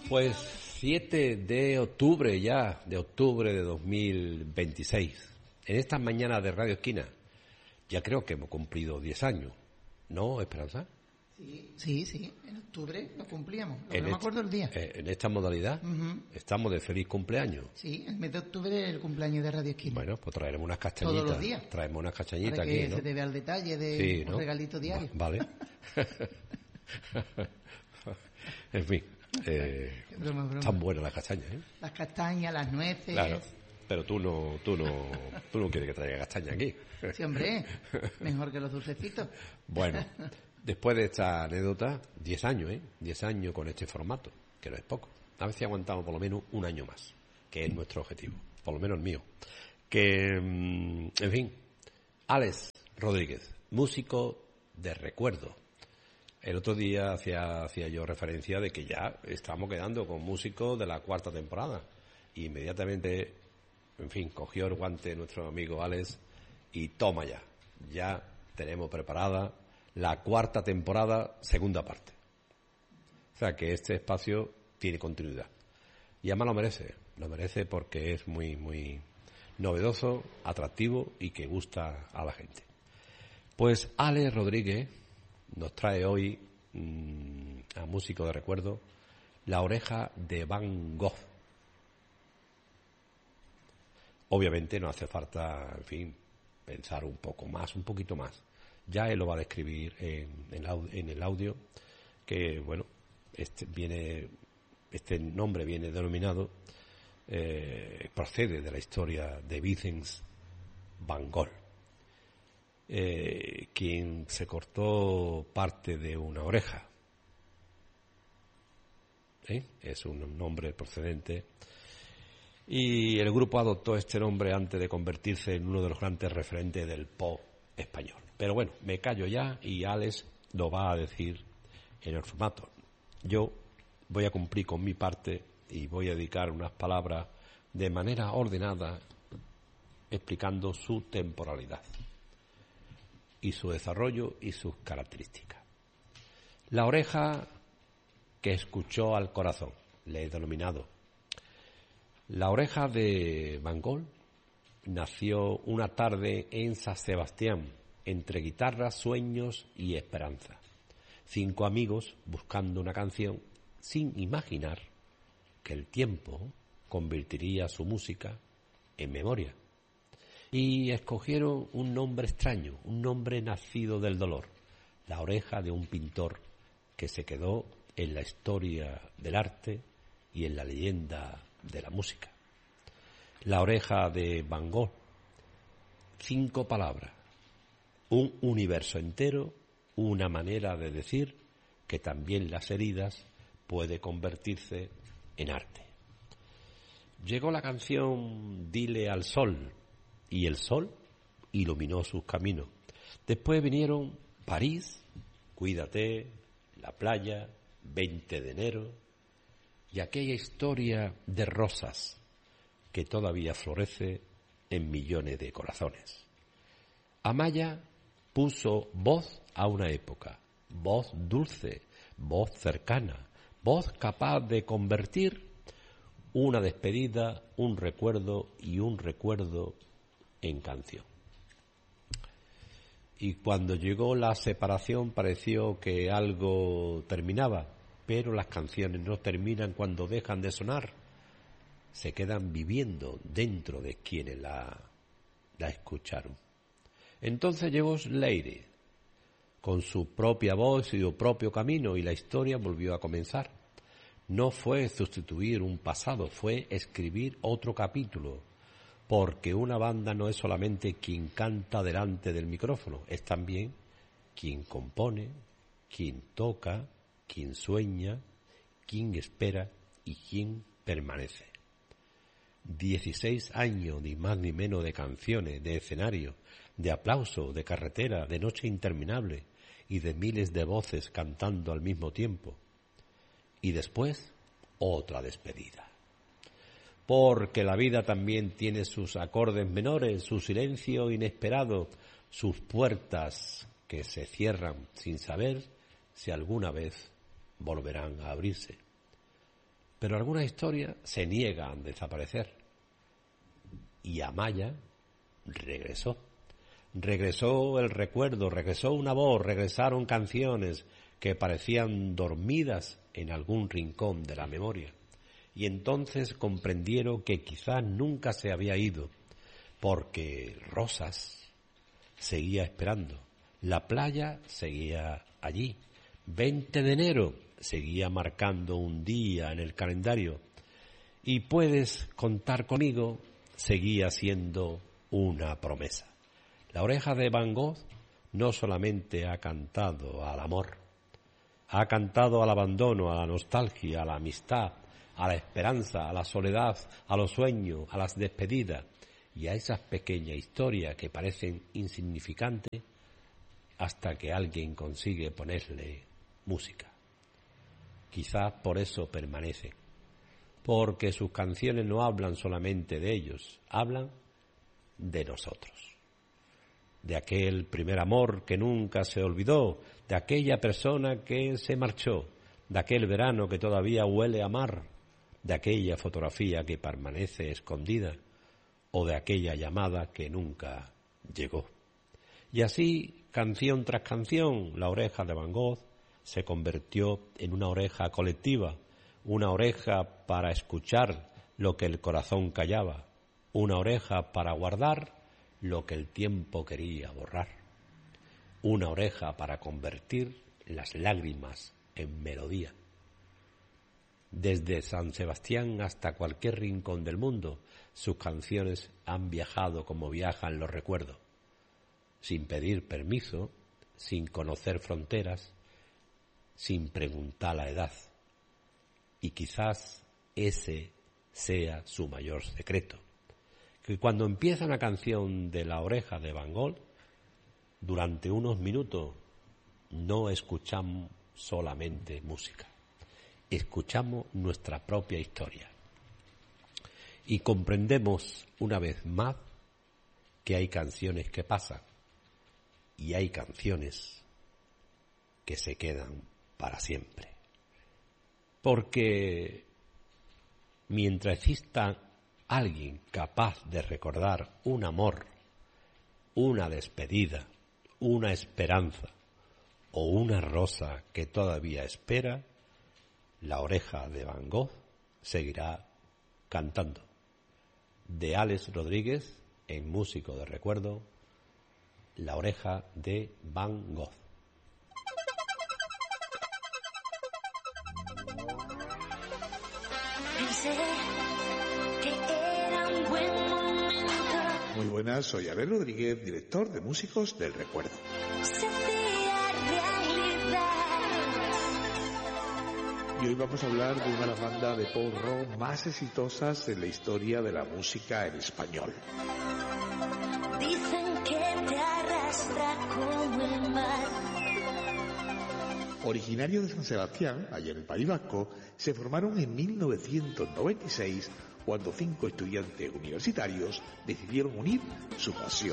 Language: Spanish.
Pues 7 de octubre ya, de octubre de 2026. En estas mañanas de Radio Esquina, ya creo que hemos cumplido 10 años, ¿no, Esperanza? Sí, en octubre lo cumplíamos, no me acuerdo el día. En esta modalidad estamos de feliz cumpleaños. Sí, el mes de octubre es el cumpleaños de Radio Esquina. Bueno, pues traeremos unas castañitas. Todos los días. Traemos unas castañitas para que aquí, ¿no? se te vea el detalle de sí, un ¿no? regalito diario. Vale. En fin. Broma. Están buenas las castañas, ¿eh? Las castañas, las nueces. Claro. Pero tú no quieres que traiga castaña aquí. Sí, hombre, mejor que los dulcecitos. Bueno, después de esta anécdota, 10 años, 10 años con este formato, que no es poco. A ver si aguantamos por lo menos un año más, que es nuestro objetivo, por lo menos el mío. Que, en fin, Alex Rodríguez, músico de recuerdo. El otro día hacía yo referencia de que ya estamos quedando con músicos de la 4ª temporada. Y inmediatamente, en fin, cogió el guante nuestro amigo Alex y toma ya. Ya tenemos preparada la 4ª temporada, segunda parte. O sea que este espacio tiene continuidad. Y además lo merece porque es muy, muy novedoso, atractivo y que gusta a la gente. Pues Alex Rodríguez nos trae hoy a músico de recuerdo La oreja de Van Gogh. Obviamente no hace falta, en fin, pensar un poquito más. Ya él lo va a describir en el audio, que bueno, este nombre viene denominado, procede de la historia de Vincent Van Gogh, quien se cortó parte de una oreja. Es un nombre procedente. Y el grupo adoptó este nombre antes de convertirse en uno de los grandes referentes del pop español. Pero bueno, me callo ya y Alex lo va a decir en el formato. Yo voy a cumplir con mi parte y voy a dedicar unas palabras de manera ordenada explicando su temporalidad y su desarrollo y sus características. La oreja que escuchó al corazón, le he denominado. La oreja de Van Gogh nació una tarde en San Sebastián, entre guitarras, sueños y esperanza. 5 amigos buscando una canción sin imaginar que el tiempo convertiría su música en memoria. Y escogieron un nombre extraño, un nombre nacido del dolor, la oreja de un pintor que se quedó en la historia del arte y en la leyenda de la música. La oreja de Van Gogh, 5 palabras, un universo entero, una manera de decir que también las heridas puede convertirse en arte. Llegó la canción Dile al sol, y el sol iluminó sus caminos. Después vinieron París, Cuídate, La playa, 20 de enero, y aquella historia de rosas que todavía florece en millones de corazones. Amaya puso voz a una época, voz dulce, voz cercana, voz capaz de convertir una despedida, un recuerdo y un recuerdo en canción. Y cuando llegó la separación pareció que algo terminaba, pero las canciones no terminan cuando dejan de sonar, se quedan viviendo dentro de quienes la escucharon. Entonces llegó Leire, con su propia voz y su propio camino, y la historia volvió a comenzar. No fue sustituir un pasado, fue escribir otro capítulo, porque una banda no es solamente quien canta delante del micrófono, es también quien compone, quien toca, quien sueña, quien espera y quien permanece. 16 años, ni más ni menos, de canciones, de escenario, de aplauso, de carretera, de noche interminable y de miles de voces cantando al mismo tiempo. Y después, otra despedida. Porque la vida también tiene sus acordes menores, su silencio inesperado, sus puertas que se cierran sin saber si alguna vez volverán a abrirse. pero algunas historias se niegan a desaparecer. Y Amaya regresó. Regresó el recuerdo, regresó una voz, regresaron canciones que parecían dormidas en algún rincón de la memoria. Y entonces comprendieron que quizás nunca se había ido, porque Rosas seguía esperando, la playa seguía allí, 20 de enero seguía marcando un día en el calendario, y puedes contar conmigo seguía siendo una promesa. La Oreja de Van Gogh no solamente ha cantado al amor, ha cantado al abandono, a la nostalgia, a la amistad, a la esperanza, a la soledad, a los sueños, a las despedidas y a esas pequeñas historias que parecen insignificantes hasta que alguien consigue ponerle música. Quizás por eso permanecen, porque sus canciones no hablan solamente de ellos, hablan de nosotros, de aquel primer amor que nunca se olvidó, de aquella persona que se marchó, de aquel verano que todavía huele a mar, de aquella fotografía que permanece escondida o de aquella llamada que nunca llegó. Y así, canción tras canción, la Oreja de Van Gogh se convirtió en una oreja colectiva, una oreja para escuchar lo que el corazón callaba, una oreja para guardar lo que el tiempo quería borrar, una oreja para convertir las lágrimas en melodía. Desde San Sebastián hasta cualquier rincón del mundo, sus canciones han viajado como viajan los recuerdos, sin pedir permiso, sin conocer fronteras, sin preguntar la edad. Y quizás ese sea su mayor secreto, que cuando empieza una canción de La Oreja de Van Gogh, durante unos minutos no escuchamos solamente música, escuchamos nuestra propia historia y comprendemos una vez más que hay canciones que pasan y hay canciones que se quedan para siempre. Porque mientras exista alguien capaz de recordar un amor, una despedida, una esperanza o una rosa que todavía espera, la Oreja de Van Gogh seguirá cantando. De Alex Rodríguez, en Músico de Recuerdo, La Oreja de Van Gogh. Muy buenas, soy Alex Rodríguez, director de Músicos del Recuerdo. Y hoy vamos a hablar de una de las bandas de pop rock más exitosas en la historia de la música en español. Dicen que te arrastra como el mar. Originario de San Sebastián, allá en el País Vasco, se formaron en 1996 cuando 5 estudiantes universitarios decidieron unir su pasión